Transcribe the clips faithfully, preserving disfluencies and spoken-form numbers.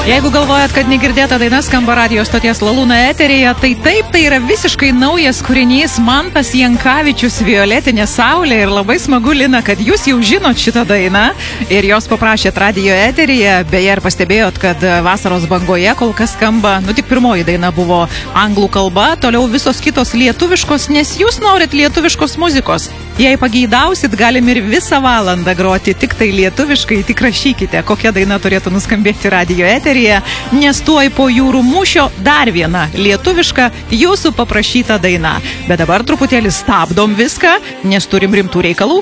Jeigu galvojat, kad negirdėta daina skamba radijo stoties Lalūna eteryje, tai taip, tai yra visiškai naujas kūrinys Mantas Jankavičius Violetinė saulė ir labai smagu, Lina, kad jūs jau žinot šitą dainą ir jos paprašėt radijo eteryje, beje, ir pastebėjot, kad vasaros bangoje kol kas skamba, nu tik pirmoji daina buvo anglų kalba, toliau visos kitos lietuviškos, nes jūs norit lietuviškos muzikos. Jei pageidausit, galim ir visą valandą groti tik tai lietuviškai, tik rašykite, kokia daina turėtų nuskambėti radijo eteryje, nes tuoj po jūrų mūšio dar viena lietuviška jūsų paprašyta daina. Bet dabar truputėlį stabdom viską, nes turim rimtų reikalų.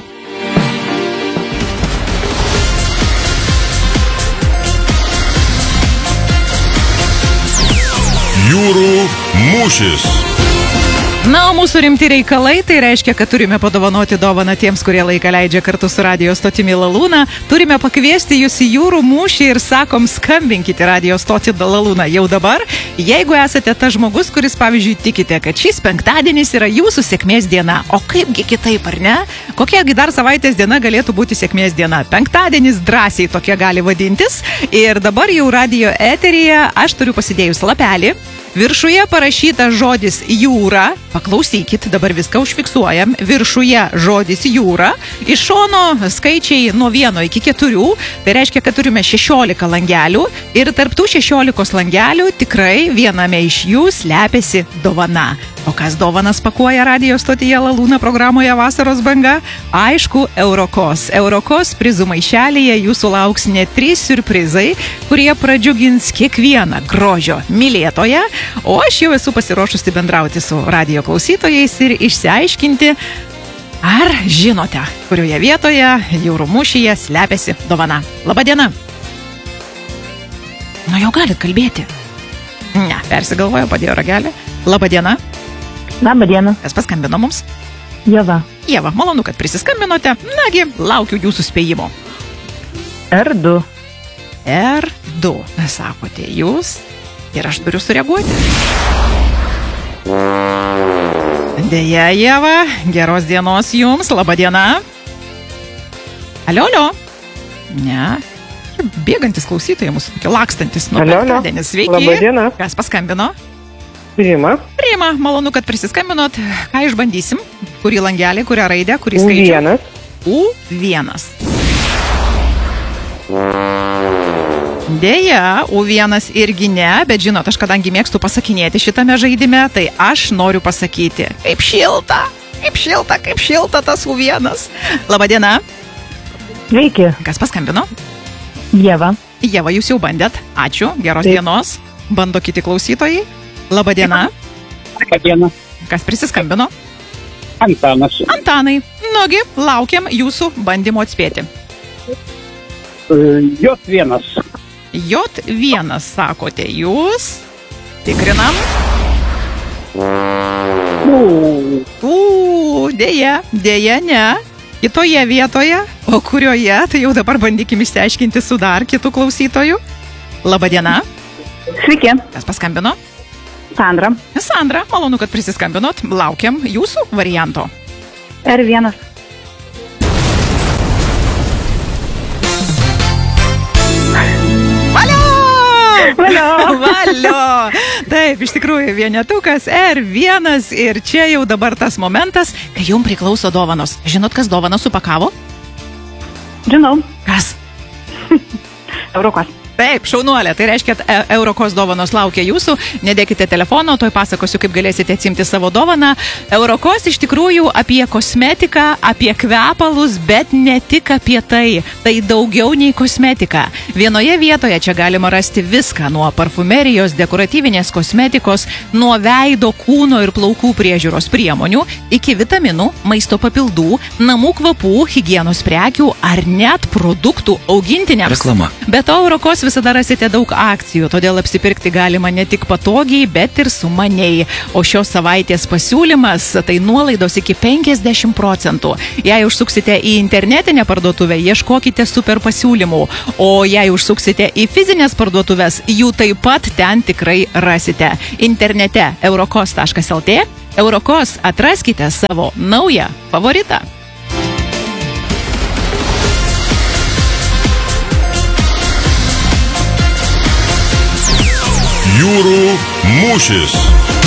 Jūrų mūšis. Na, o mūsų rimti reikalai, tai reiškia, kad turime padovanoti dovaną tiems, kurie laiką leidžia kartu su radio stotimi Lalūna. Turime pakviesti jūs į jūrų mūšį ir sakom, skambinkite radio stotį Lalūna jau dabar. Jeigu esate tas žmogus, kuris, pavyzdžiui, tikite, kad šis penktadienis yra jūsų sėkmės diena. O kaipgi kitaip, ar ne? Kokiagi dar savaitės diena galėtų būti sėkmės diena? Penktadienis drąsiai tokia gali vadintis. Ir dabar jau radio eteryje aš turiu pasidėjus lapelį. Viršuje parašyta žodis jūra. Paklausykit, dabar viską užfiksuojam. Viršuje žodis jūra. Iš šono skaičiai nuo vieno iki keturių. Tai reiškia, kad turime šešiolika langelių. Ir tarp tų šešiolikos langelių tikrai viename iš jų slepiasi dovana. O kas dovanas pakuoja radio stotyje Lalūna programoje Vasaros banga? Aišku, Eurokos. Eurokos prizų maišelyje jūsų lauks net trys siurprizai, kurie pradžiugins kiekvieną grožio mylėtoją. O aš jau esu pasiruošusi bendrauti su radio klausytojais ir išsiaiškinti, ar žinote, kurioje vietoje jūrų mūšyje slepiasi dovana. Labadiena. Nu jau galit kalbėti. Ne, persigalvojo, padėjo ragelį. Labadiena. Labadiena. Kas paskambino mums? Ieva. Ieva, malonu, kad prisiskambinote. Nagi, laukiu jūsų spėjimo. R du. R du, sakote jūs. Ir aš turiu sureaguoti. Deja, Ieva, geros dienos jums. Labadiena. Alio, alio. Ne. Bėgantis klausytojai mūsų, lakstantis. Nu, alio, alio. Sveiki. Labadiena. Kas paskambino? Rima. Rima, malonu, kad prisiskambinot. Ką išbandysim? Kurį langelį, kurią raidę, kurį skaičių? U vienas. U vienas. Deja, U vienas irgi ne, bet žinot, aš kadangi mėgstu pasakinėti šitame žaidime, tai aš noriu pasakyti, kaip šilta, kaip šilta, kaip šilta tas U vienas. Labadiena. Sveiki. Kas paskambino? Ieva. Ieva, jūs jau bandėt. Ačiū, geros Taip. dienos. Bando kiti klausytojai. Labadiena. Labadiena. Kas prisiskambino? Antanas. Antanai. Nugi, laukiam jūsų bandymo atspėti. J vienas. J vienas, sakote jūs. Tikrinam. U, dėja, dėja ne. Kitoje vietoje, o kurioje, tai jau dabar bandykim išsiaiškinti su dar kitų klausytojų. Labadiena. Sveiki. Kas paskambino? Sandra. Sandra, malonu, kad prisiskambinot. Laukiam jūsų varianto. R vienas. Valio! Valio! Valio! Taip, iš tikrųjų, vienetukas R vienas ir čia jau dabar tas momentas, kai jums priklauso dovanos. Žinot, kas dovaną supakavo? Žinau. Kas? Eurokos. Taip, šaunuolė, tai reiškia, kad Eurokos dovanos laukia jūsų, nedėkite telefono, toj pasakosiu, kaip galėsite atsimti savo dovaną. Eurokos iš tikrųjų apie kosmetiką, apie kvepalus, bet ne tik apie tai, tai daugiau nei kosmetika. Vienoje vietoje čia galima rasti viską, nuo parfumerijos, dekoratyvinės kosmetikos, nuo veido, kūno ir plaukų priežiūros priemonių, iki vitaminų, maisto papildų, namų kvapų, higienos prekių ar net produktų augintiniams. Reklama. Be to, Eurokos visada rasite daug akcijų, todėl apsipirkti galima ne tik patogiai, bet ir sumaniai. O šios savaitės pasiūlymas tai nuolaidos iki penkiasdešimt procentų. Jei užsuksite į internetinę parduotuvę, ieškokite super pasiūlymų. O jei užsuksite į fizinės parduotuvės, jų taip pat ten tikrai rasite. Internete eurokos taškas lt. Eurokos, atraskite savo naują favoritą. Jūrų mūšis.